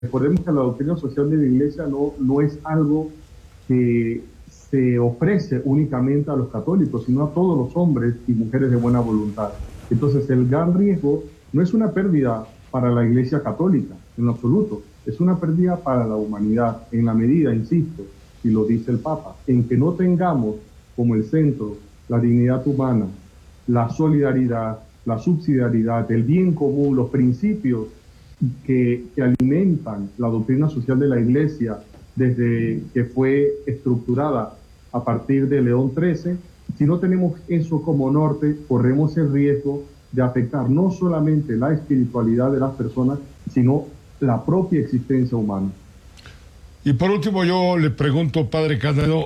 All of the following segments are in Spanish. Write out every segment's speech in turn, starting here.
Recordemos que la doctrina social de la Iglesia no es algo que se ofrece únicamente a los católicos, sino a todos los hombres y mujeres de buena voluntad. Entonces, el gran riesgo no es una pérdida para la Iglesia católica, en lo absoluto, es una pérdida para la humanidad, en la medida, insisto, y lo dice el Papa, en que no tengamos como el centro la dignidad humana, la solidaridad, la subsidiariedad, el bien común, los principios que alimentan la doctrina social de la Iglesia desde que fue estructurada a partir de León XIII. Si no tenemos eso como norte, corremos el riesgo de afectar no solamente la espiritualidad de las personas, sino la propia existencia humana. Y por último, yo le pregunto, padre Candanedo,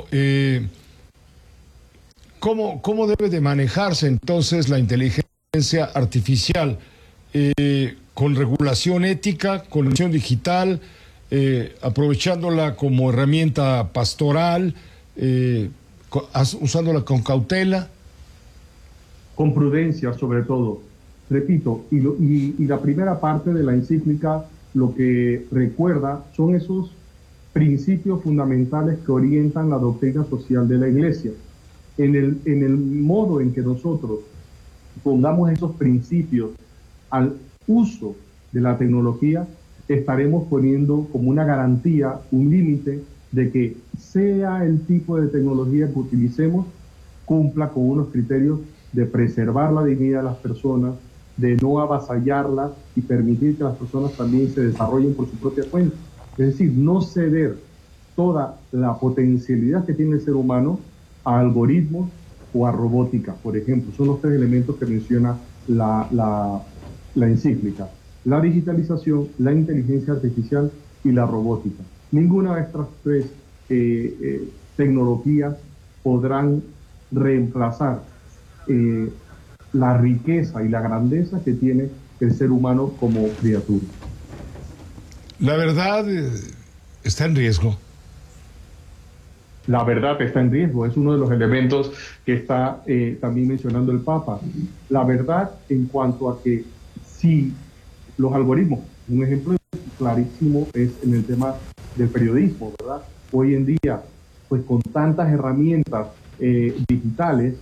¿cómo debe de manejarse entonces la inteligencia artificial? Con regulación ética, con regulación digital, aprovechándola como herramienta pastoral, usándola con cautela. Con prudencia, sobre todo. Repito, y la primera parte de la encíclica lo que recuerda son esos principios fundamentales que orientan la doctrina social de la Iglesia. En el modo en que nosotros pongamos esos principios al uso de la tecnología, estaremos poniendo como una garantía, un límite de que sea el tipo de tecnología que utilicemos, cumpla con unos criterios de preservar la dignidad de las personas, de no avasallarlas y permitir que las personas también se desarrollen por su propia cuenta. Es decir, no ceder toda la potencialidad que tiene el ser humano a algoritmos o a robótica, por ejemplo. Son los tres elementos que menciona la encíclica: la digitalización, la inteligencia artificial y la robótica. Ninguna de estas tres tecnologías podrán reemplazar la riqueza y la grandeza que tiene el ser humano como criatura. La verdad está en riesgo. La verdad está en riesgo, es uno de los elementos que está también mencionando el Papa. La verdad en cuanto a que si los algoritmos, un ejemplo clarísimo es en el tema del periodismo, ¿verdad? Hoy en día, pues con tantas herramientas digitales,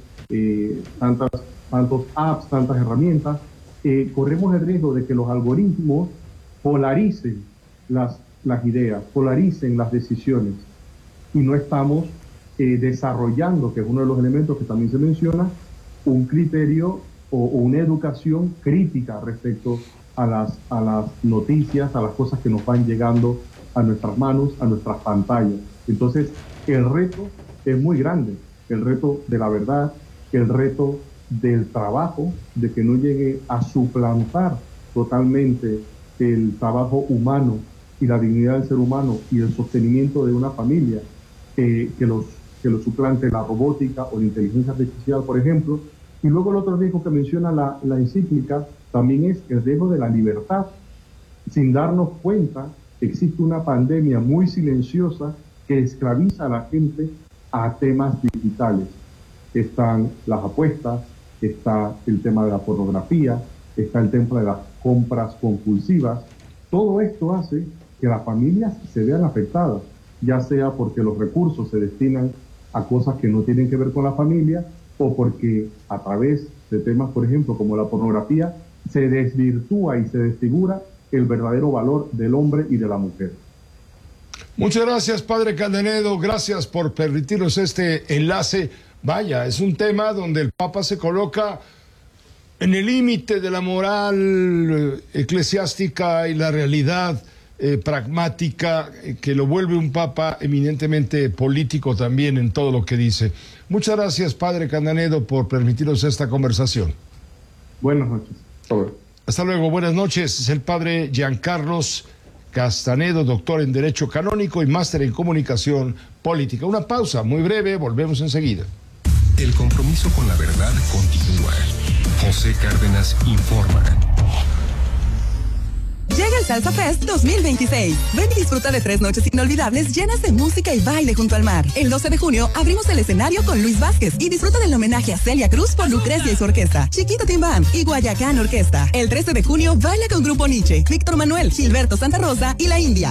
tantos apps, tantas herramientas, corremos el riesgo de que los algoritmos polaricen las ideas, polaricen las decisiones, y no estamos desarrollando, que es uno de los elementos que también se menciona, un criterio o una educación crítica respecto a las noticias, a las cosas que nos van llegando a nuestras manos, a nuestras pantallas. Entonces, el reto es muy grande, el reto de la verdad, el reto del trabajo, de que no llegue a suplantar totalmente el trabajo humano y la dignidad del ser humano y el sostenimiento de una familia, que lo suplante la robótica o la inteligencia artificial, por ejemplo. Y luego el otro riesgo que menciona la encíclica también es el riesgo de la libertad. Sin darnos cuenta, existe una pandemia muy silenciosa que esclaviza a la gente a temas digitales. Están las apuestas, está el tema de la pornografía, está el tema de las compras compulsivas. Todo esto hace que las familias se vean afectadas, ya sea porque los recursos se destinan a cosas que no tienen que ver con la familia, o porque a través de temas, por ejemplo, como la pornografía, se desvirtúa y se desfigura el verdadero valor del hombre y de la mujer. Muchas gracias, padre Candanedo, gracias por permitirnos este enlace. Vaya, es un tema donde el Papa se coloca en el límite de la moral eclesiástica y la realidad pragmática, que lo vuelve un Papa eminentemente político también en todo lo que dice. Muchas gracias, padre Candanedo, por permitirnos esta conversación. Buenas noches. Hasta luego, buenas noches. Es el padre Giancarlos Castanedo, doctor en Derecho Canónico y máster en Comunicación Política. Una pausa muy breve, volvemos enseguida. El compromiso con la verdad continúa. José Cárdenas informa. Llega el Salsa Fest 2026. Ven y disfruta de 3 noches inolvidables llenas de música y baile junto al mar. El 12 de junio abrimos el escenario con Luis Vázquez y disfruta del homenaje a Celia Cruz por Lucrecia y su orquesta, Chiquito Team Band y Guayacán Orquesta. El 13 de junio baila con Grupo Nietzsche, Víctor Manuel, Gilberto Santa Rosa y La India.